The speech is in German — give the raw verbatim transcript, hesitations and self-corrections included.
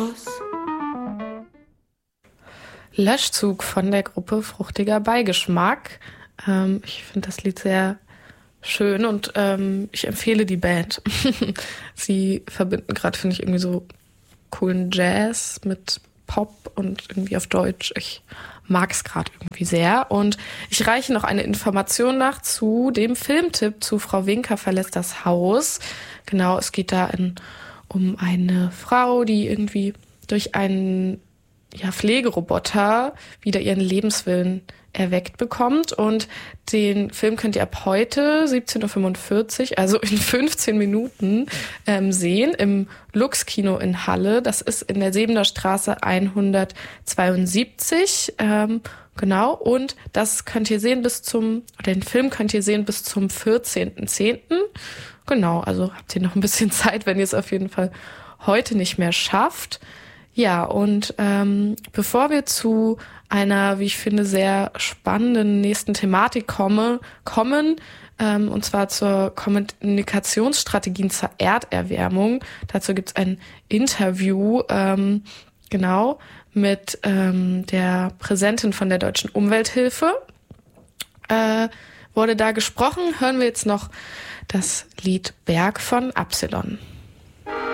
Löschzug von der Gruppe Fruchtiger Beigeschmack. Ähm, ich finde das Lied sehr schön und ähm, ich empfehle die Band. Sie verbinden gerade, finde ich, irgendwie so coolen Jazz mit Pop und irgendwie auf Deutsch. Ich mag es gerade irgendwie sehr. Und ich reiche noch eine Information nach zu dem Filmtipp zu Frau Winker verlässt das Haus. Genau, es geht da in, um eine Frau, die irgendwie durch einen ja, Pflegeroboter wieder ihren Lebenswillen erweckt bekommt. Und den Film könnt ihr ab heute siebzehn Uhr fünfundvierzig, also in fünfzehn Minuten, ähm, sehen im Lux-Kino in Halle. Das ist in der Sebener Straße hundertzweiundsiebzig. Ähm, genau. Und das könnt ihr sehen bis zum, oder den Film könnt ihr sehen bis zum vierzehnten zehnten Genau. Also habt ihr noch ein bisschen Zeit, wenn ihr es auf jeden Fall heute nicht mehr schafft. Ja, und ähm, bevor wir zu einer, wie ich finde, sehr spannenden nächsten Thematik komme, kommen, ähm, und zwar zur Kommunikationsstrategien zur Erderwärmung. Dazu gibt's ein Interview, ähm, genau, mit ähm, der Präsidentin von der Deutschen Umwelthilfe. Äh, wurde da gesprochen. Hören wir jetzt noch das Lied Berg von Absilon.